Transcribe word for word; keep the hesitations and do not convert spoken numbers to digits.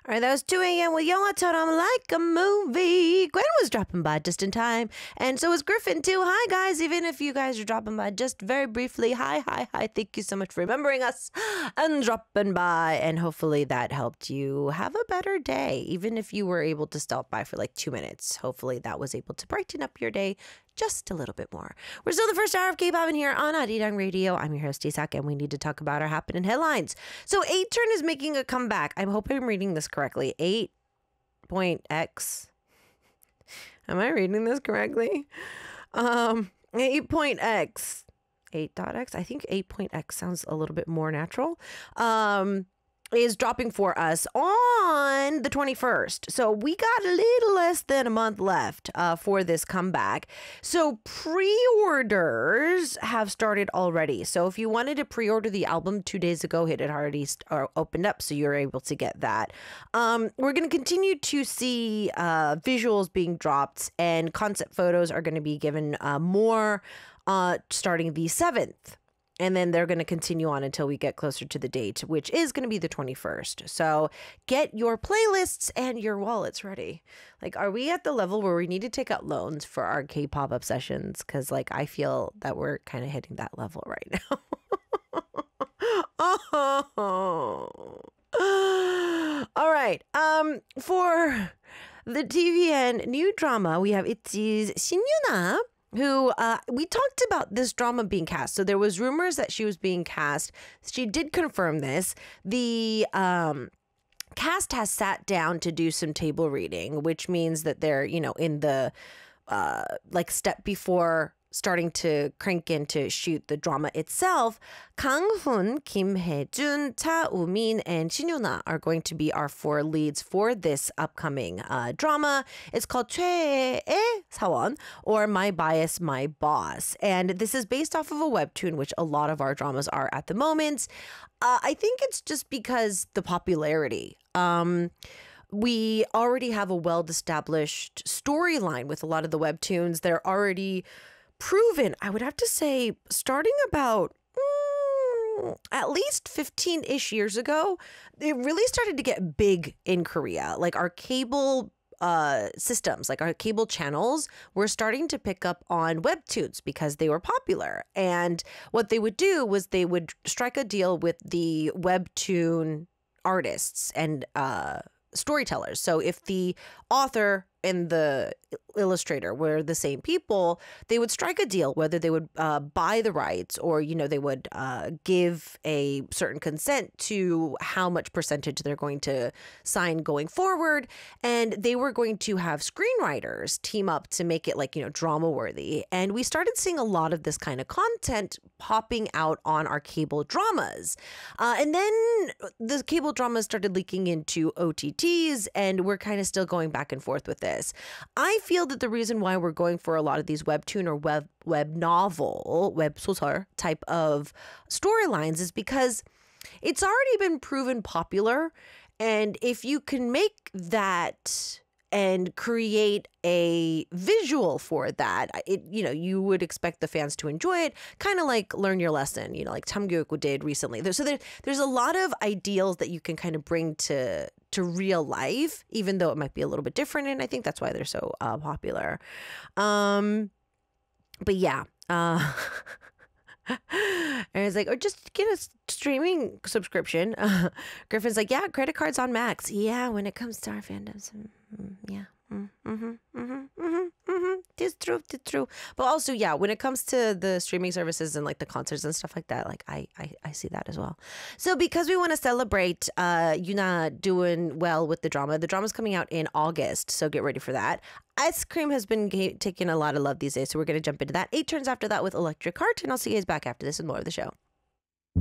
All right, that was two a.m. with 영화처럼 like a movie. Gwen was dropping by just in time, and so was Griffin too. Hi, guys. Even if you guys are dropping by just very briefly, hi, hi, hi. Thank you so much for remembering us and dropping by, and hopefully that helped you have a better day. Even if you were able to stop by for like two minutes, hopefully that was able to brighten up your day just a little bit more. We're still the first hour of K-pop in here on Arirang Radio. I'm your host, Isak, and we need to talk about our happening headlines. So eight turn is making a comeback. I'm hoping I'm reading this correctly. eight point X. Am I reading this correctly? Um, eight point X. eight dot X. I think eight point X sounds a little bit more natural. Um... is dropping for us on the twenty-first. So we got a little less than a month left uh, for this comeback. So pre-orders have started already. So if you wanted to pre-order the album two days ago, it had already st- or opened up, so you're able to get that. Um, we're going to continue to see uh, visuals being dropped, and concept photos are going to be given uh, more uh, starting the seventh. And then they're going to continue on until we get closer to the date, which is going to be the twenty-first. So get your playlists and your wallets ready. Like, are we at the level where we need to take out loans for our K-pop obsessions? Because, like, I feel that we're kind of hitting that level right now. Oh. All right. Um, for the T V N new drama, we have ITZY's Shin Yuna, who uh, we talked about this drama being cast. So there was rumors that she was being cast. She did confirm this. The um, cast has sat down to do some table reading, which means that they're, you know, in the uh, like step before starting to crank in to shoot the drama itself. Kang Hoon, Kim Hae-jun, Cha Woo-min, and Shin Yuna are going to be our four leads for this upcoming uh, drama. It's called 최애 사원, or My Bias, My Boss. And this is based off of a webtoon, which a lot of our dramas are at the moment. Uh, I think it's just because the popularity. Um... We already have a well-established storyline with a lot of the webtoons. They're already proven, I would have to say, starting about mm, at least fifteen-ish years ago, it really started to get big in Korea. Like our cable uh, systems, like our cable channels, were starting to pick up on webtoons because they were popular. And what they would do was they would strike a deal with the webtoon artists and uh storytellers. So if the author and the illustrator were the same people, they would strike a deal, whether they would uh, buy the rights or, you know, they would uh, give a certain consent to how much percentage they're going to sign going forward. And they were going to have screenwriters team up to make it like, you know, drama worthy. And we started seeing a lot of this kind of content popping out on our cable dramas. Uh, and then the cable dramas started leaking into O T Ts, and we're kind of still going back and forth with this. I feel that the reason why we're going for a lot of these webtoon or web web novel, web 소설 type of storylines is because it's already been proven popular. And if you can make that and create a visual for that, it, you know, you would expect the fans to enjoy it, kind of like Learn Your Lesson, you know, like Tamgyeokgu did recently. So there, there's a lot of ideals that you can kind of bring to to real life, even though it might be a little bit different. And I think that's why they're so uh, popular. Um, but yeah. Uh, and it's like, or just get a streaming subscription. Uh, Griffin's like, yeah, credit cards on max. Yeah, when it comes to our fandoms. Mm, yeah. Mm, mm-hmm, mm-hmm, mm-hmm, mm-hmm. It's true, it's true. But also, yeah, when it comes to the streaming services and like the concerts and stuff like that, like I, I, I see that as well. So because we want to celebrate uh, Yuna doing well with the drama, the drama's coming out in August, so get ready for that. Ice Cream has been ga- taking a lot of love these days, so we're going to jump into that. Eight turns after that with Electric Heart, and I'll see you guys back after this and more of the show.